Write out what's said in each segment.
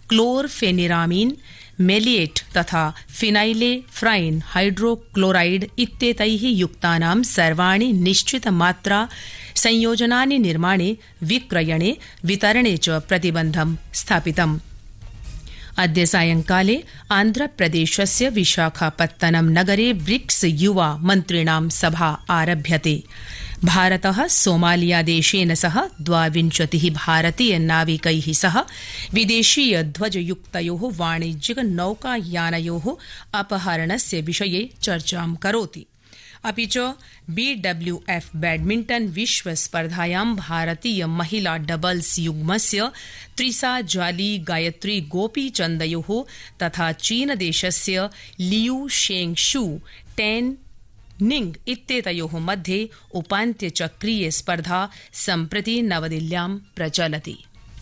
क्लोरफेनिरामिन मेलिएट तथा फिनाइलेफ्राइन हाइड्रोक्लोराइड इत्येतैः युक्तानां सर्वाणि निश्चितमात्रा संयोजनानि निर्माणे विक्रयणे वितरणे च प्रतिबन्धं स्थापितम्। अद्य सायंकाले आन्ध्रप्रदेशस्य विशाखापत्तनम नगरे ब्रिक्स युवा मन्त्रिणां सभा आरभ्यते। भारतः सोमालिया देशेन सह 22 भारतीय नाविकैः सह विदेशीय ध्वजयुक्तयोः वाणिज्यिक नौकायानयोः अपहरणस्य विषये चर्चां करोति। अपि च BWF बैडमिंटन विश्वस्पर्धायां भारतीय महिला डबल्स युग्मस्य त्रिसा जाली गायत्री गोपीचन्दयोः तथा चीनदेशस्य लियू शेंगशू टेन निंग इत्येतयोः मध्ये उपान्त्यचक्रीय स्पर्धा सम्प्रति नवदिल्ल्यां प्रचलति।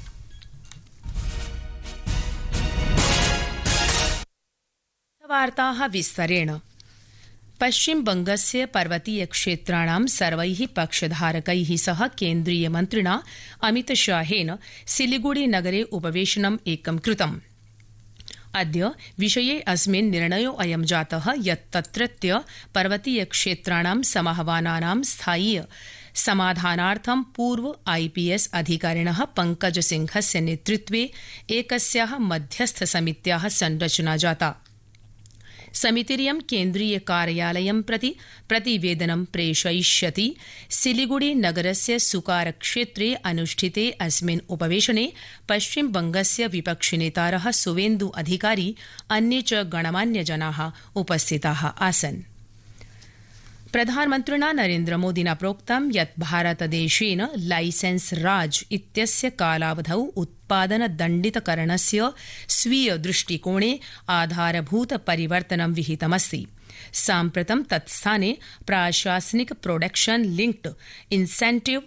वार्ताः विस्तरेण। पश्चिम बंगस्य पर्वतीय क्षेत्राणां सर्वैः पक्षधारकैः सह केन्द्रीय मन्त्रिणा अमित शाहेन सिलिगुड़ी नगरे उपवेशनम् एकं कृतम्। अद्य विषये अस्मिन् निर्णयोऽयं जातः यत् तत्रत्य पर्वतीय क्षेत्राणां समाहवानानां स्थायीय समाधानार्थं पूर्व IPS अधिकारिणः पंकज सिंहस्य नेतृत्वे एकस्याः मध्यस्थ समित्याः संरचना जाता। समितिरियं केन्द्रीय कार्यालयं प्रति प्रतिवेदनं प्रेषयिष्यति। सिलिगुड़ी नगरस्य सुकार क्षेत्रे अनुष्ठिते अस्मिन् उपवेशने पश्चिम बंगस्य विपक्षिनेतारः सुवेन्दु अधिकारी अन्ये च गणमान्यजनाः उपस्थिताः आसन्। प्रधानमन्त्रिणा नरेन्द्रमोदिना प्रोक्तं यत् भारतदेशेन लाइसेंस राज इत्यस्य कालावधौ उत्पादनदण्डितकरणस्य स्वीय दृष्टिकोणे आधारभूत परिवर्तनं विहितमस्ति। साम्प्रतं तत्स्थाने प्राशासनिक प्रोडक्शन लिंक्ड इंसेंटिव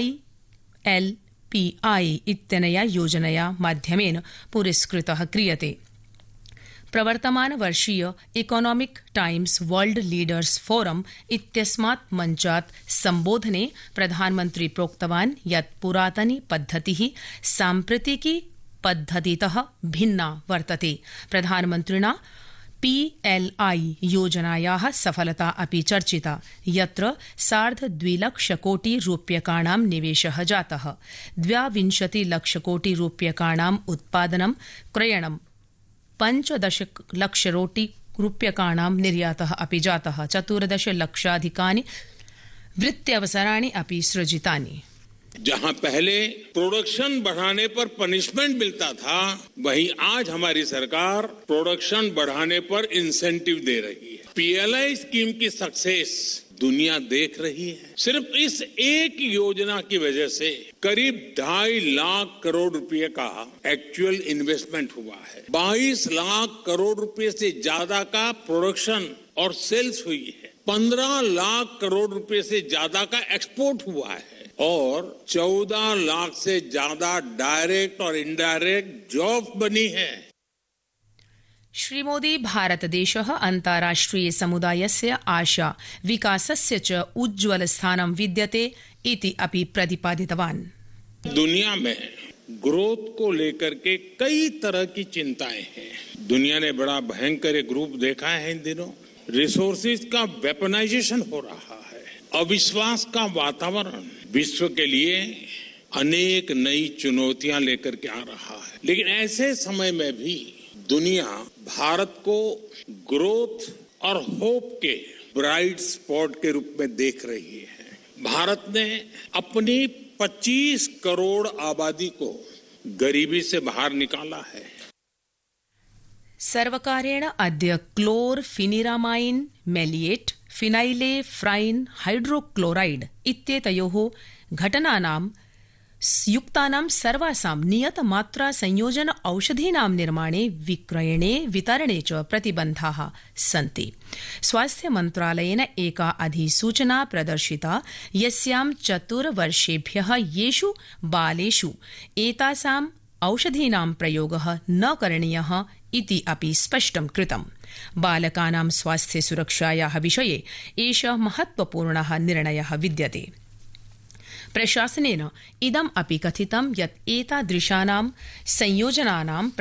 ILPI इत्यनया योजनया माध्यमेन पुरस्कृतः क्रियते। प्रवर्तमान वर्षीय economic times world leaders forum इत्यस्मात् मञ्चात् सम्बोधने प्रधानमन्त्री प्रोक्तवान् यत् पुरातनी पद्धतिः साम्प्रतिकी पद्धतितः भिन्ना वर्तते। प्रधानमन्त्रिणा PLI योजनायाः सफलता अपि चर्चिता, यत्र 2.5 लक्षकोटिरूप्यकाणां निवेशः जातः। 22 लक्षकोटिरूप्यकाणाम् उत्पादनं क्रयणं 15 लक्षकोटिरूप्यकाणां निर्यातः अपि जातः। 14 लक्षाधिकानि वृत्त्यवसराणि अपि सृजितानि। जहां पहले प्रोडक्शन बढ़ाने पर पनिशमेंट मिलता था, वहीं आज हमारी सरकार प्रोडक्शन बढ़ाने पर इंसेंटिव दे रही है। PLI स्कीम की सक्सेस दुनिया देख रही है। सिर्फ इस एक योजना की वजह से करीब 2.5 लाख करोड़ रुपए का एक्चुअल इन्वेस्टमेंट हुआ है। 22 लाख करोड़ रुपए से ज्यादा का प्रोडक्शन और सेल्स हुई है। 15 लाख करोड़ रुपए से ज्यादा का एक्सपोर्ट हुआ है और 14 लाख से ज्यादा डायरेक्ट और इनडायरेक्ट जॉब बनी है। श्रीमोदी भारतदेशः अन्ताराष्ट्रिय समुदायस्य आशा विकासस्य च उज्ज्वल स्थानं विद्यते इति अपि प्रतिपादितवान्। दुनिया में ग्रोथ को लेकर के कई तरह की चिंताएं हैं। दुनिया ने बड़ा भयंकर एक रूप देखा है इन दिनों। रिसोर्सेज का वेपनाइजेशन हो रहा है। अविश्वास का वातावरण विश्व के लिए अनेक नई चुनौतियां लेकर के आ रहा है। लेकिन ऐसे समय में भी दुनिया भारत को ग्रोथ और होप के ब्राइट स्पॉट के रूप में देख रही है। भारत ने अपनी 25 करोड़ आबादी को गरीबी से बाहर निकाला है। सर्वकारेण अद्य क्लोरफिनिरामाइन मेलिएट फिनाइलेफ्राइन हाइड्रोक्लोराइड इत्येतयोः घटनानां युक्तानां सर्वासां नियतमात्रा संयोजन औषधीनां निर्माणे विक्रयणे वितरणे च प्रतिबन्धाः सन्ति। स्वास्थ्य मन्त्रालयेन एका अधिसूचना प्रदर्शिता, यस्यां 4 वर्षेभ्यः येषु बालेषु एतासां औषधीनां प्रयोगः न करणीयः इति अपि स्पष्टं कृतम्। बालकानां स्वास्थ्य सुरक्षायाः विषये एषः महत्वपूर्णः निर्णयः विद्यते। प्रशासनेन इदम् अपि कथितं यत् एतादृशानां संयोजनानां